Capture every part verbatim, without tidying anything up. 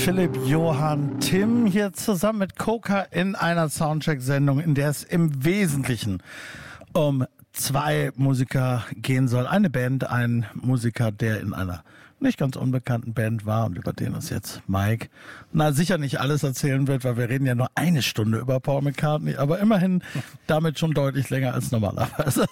Philipp, Johann, Tim hier zusammen mit Coca in einer Soundcheck-Sendung, in der es im Wesentlichen um zwei Musiker gehen soll. Eine Band, ein Musiker, der in einer nicht ganz unbekannten Band war und über den uns jetzt Mike, na sicher nicht alles erzählen wird, weil wir reden ja nur eine Stunde über Paul McCartney, aber immerhin damit schon deutlich länger als normalerweise.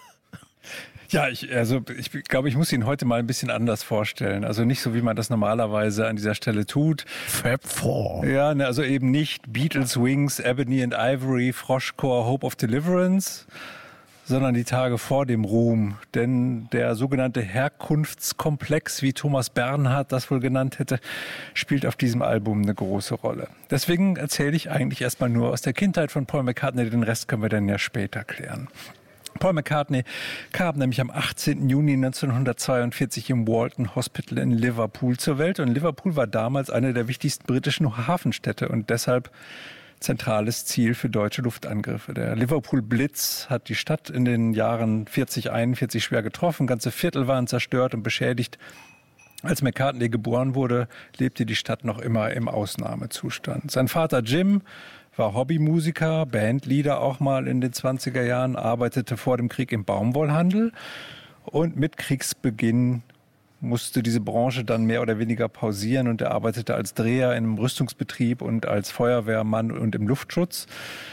Ja, ich, also ich glaube, ich muss ihn heute mal ein bisschen anders vorstellen. Also nicht so, wie man das normalerweise an dieser Stelle tut. Fab Four. Ja, ne, also eben nicht Beatles, Wings, Ebony and Ivory, Froschchor, Hope of Deliverance, sondern die Tage vor dem Ruhm. Denn der sogenannte Herkunftskomplex, wie Thomas Bernhard das wohl genannt hätte, spielt auf diesem Album eine große Rolle. Deswegen erzähle ich eigentlich erstmal nur aus der Kindheit von Paul McCartney. Den Rest können wir dann ja später klären. Paul McCartney kam nämlich am achtzehnten Juni neunzehnhundertzweiundvierzig im Walton Hospital in Liverpool zur Welt. Und Liverpool war damals eine der wichtigsten britischen Hafenstädte und deshalb zentrales Ziel für deutsche Luftangriffe. Der Liverpool Blitz hat die Stadt in den Jahren vierzig, einundvierzig schwer getroffen. Ganze Viertel waren zerstört und beschädigt. Als McCartney geboren wurde, lebte die Stadt noch immer im Ausnahmezustand. Sein Vater Jim war Hobbymusiker, Bandleader auch mal in den zwanziger Jahren, arbeitete vor dem Krieg im Baumwollhandel und mit Kriegsbeginn musste diese Branche dann mehr oder weniger pausieren und er arbeitete als Dreher in einem Rüstungsbetrieb und als Feuerwehrmann und im Luftschutz.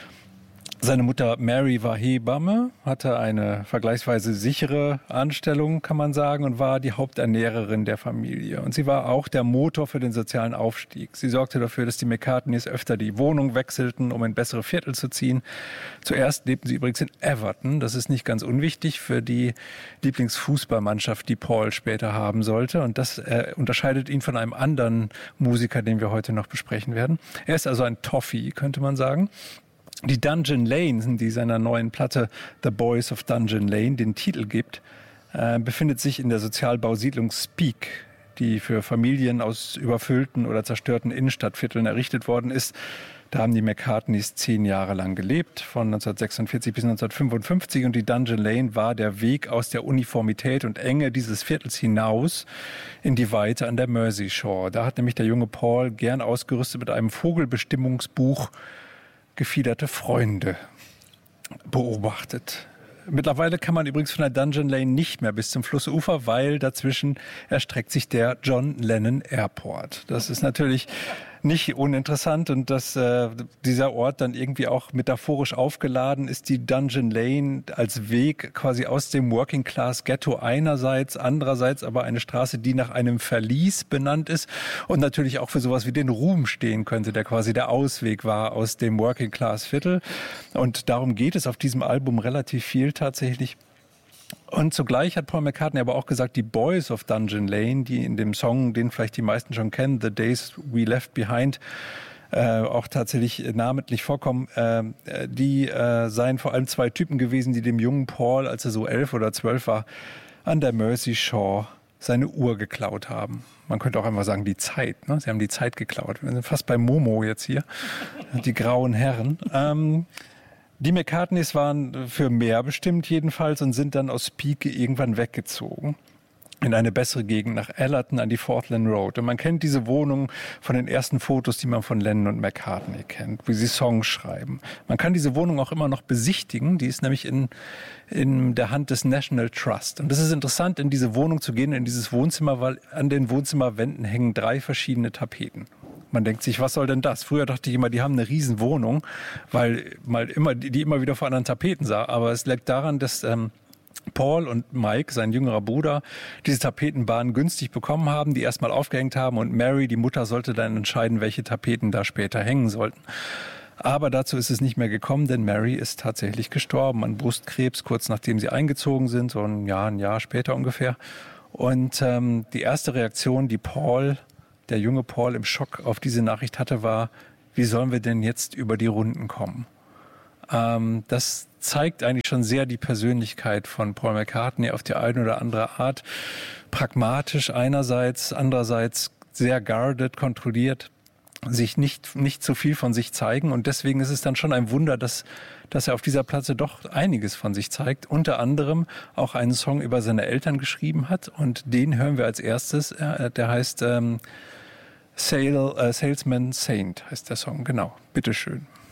Seine Mutter Mary war Hebamme, hatte eine vergleichsweise sichere Anstellung, kann man sagen, und war die Haupternährerin der Familie. Und sie war auch der Motor für den sozialen Aufstieg. Sie sorgte dafür, dass die McCartneys öfter die Wohnung wechselten, um in bessere Viertel zu ziehen. Zuerst lebten sie übrigens in Everton. Das ist nicht ganz unwichtig für die Lieblingsfußballmannschaft, die Paul später haben sollte. Und das äh, unterscheidet ihn von einem anderen Musiker, den wir heute noch besprechen werden. Er ist also ein Toffee, könnte man sagen. Die Dungeon Lane, die seiner neuen Platte The Boys of Dungeon Lane den Titel gibt, äh, befindet sich in der Sozialbausiedlung Speke, die für Familien aus überfüllten oder zerstörten Innenstadtvierteln errichtet worden ist. Da haben die McCartneys zehn Jahre lang gelebt, von neunzehnhundertsechsundvierzig bis neunzehnhundertfünfundfünfzig. Und die Dungeon Lane war der Weg aus der Uniformität und Enge dieses Viertels hinaus in die Weite an der Mersey Shore. Da hat nämlich der junge Paul, gern ausgerüstet mit einem Vogelbestimmungsbuch, gefiederte Freunde beobachtet. Mittlerweile kann man übrigens von der Dungeon Lane nicht mehr bis zum Flussufer, weil dazwischen erstreckt sich der John Lennon Airport. Das ist natürlich nicht uninteressant und dass äh, dieser Ort dann irgendwie auch metaphorisch aufgeladen ist. Die Dungeon Lane als Weg quasi aus dem Working Class Ghetto einerseits, andererseits aber eine Straße, die nach einem Verlies benannt ist und natürlich auch für sowas wie den Ruhm stehen könnte, der quasi der Ausweg war aus dem Working Class Viertel. Und darum geht es auf diesem Album relativ viel tatsächlich. Und zugleich hat Paul McCartney aber auch gesagt, die Boys of Dungeon Lane, die in dem Song, den vielleicht die meisten schon kennen, The Days We Left Behind, äh, auch tatsächlich namentlich vorkommen, äh, die äh, seien vor allem zwei Typen gewesen, die dem jungen Paul, als er so elf oder zwölf war, an der Mersey Shore seine Uhr geklaut haben. Man könnte auch einfach sagen, die Zeit. Ne? Sie haben die Zeit geklaut. Wir sind fast bei Momo jetzt hier, die grauen Herren. Ähm, Die McCartneys waren für mehr bestimmt jedenfalls und sind dann aus Speke irgendwann weggezogen in eine bessere Gegend nach Allerton an die Portland Road. Und man kennt diese Wohnung von den ersten Fotos, die man von Lennon und McCartney kennt, wie sie Songs schreiben. Man kann diese Wohnung auch immer noch besichtigen. Die ist nämlich in, in der Hand des National Trust. Und es ist interessant, in diese Wohnung zu gehen, in dieses Wohnzimmer, weil an den Wohnzimmerwänden hängen drei verschiedene Tapeten. Man denkt sich, was soll denn das? Früher dachte ich immer, die haben eine riesen Wohnung, weil mal immer, die immer wieder vor anderen Tapeten sah. Aber es liegt daran, dass ähm, Paul und Mike, sein jüngerer Bruder, diese Tapetenbahn günstig bekommen haben, die erstmal aufgehängt haben und Mary, die Mutter, sollte dann entscheiden, welche Tapeten da später hängen sollten. Aber dazu ist es nicht mehr gekommen, denn Mary ist tatsächlich gestorben an Brustkrebs, kurz nachdem sie eingezogen sind, so ein Jahr, ein Jahr später ungefähr. Und ähm, die erste Reaktion, die Paul, der junge Paul im Schock auf diese Nachricht hatte, war, wie sollen wir denn jetzt über die Runden kommen? Ähm, das zeigt eigentlich schon sehr die Persönlichkeit von Paul McCartney auf die eine oder andere Art. Pragmatisch einerseits, andererseits sehr guarded, kontrolliert, sich nicht, nicht zu viel von sich zeigen. Und deswegen ist es dann schon ein Wunder, dass, dass er auf dieser Platte doch einiges von sich zeigt. Unter anderem auch einen Song über seine Eltern geschrieben hat. Und den hören wir als erstes. Der heißt ähm, Sale, äh, Salesman Saint heißt der Song, genau. Bitteschön.